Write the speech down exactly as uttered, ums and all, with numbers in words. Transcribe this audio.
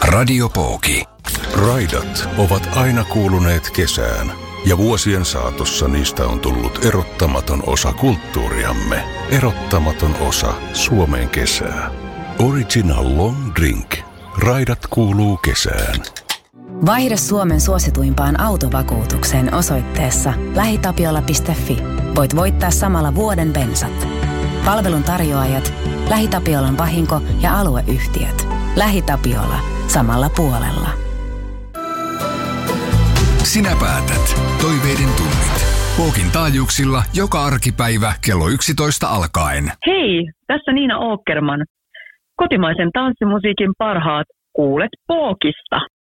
Radio Pooki. Raidat ovat aina kuuluneet kesään, ja vuosien saatossa niistä on tullut erottamaton osa kulttuuriamme, erottamaton osa Suomen kesää. Original Long Drink. Raidat kuuluu kesään. Vaihda Suomen suosituimpaan autovakuutukseen osoitteessa lähitapiola piste fi. Voit voittaa samalla vuoden bensat. Palvelun tarjoajat, LähiTapiolan vahinko- ja alueyhtiöt. LähiTapiola. Samalla puolella. Sinä päätät. Toiveiden tunnit. Pookin taajuuksilla joka arkipäivä kello yksitoista alkaen. Hei, tässä Niina Åkerman. Kotimaisen tanssimusiikin parhaat kuulet Pookista.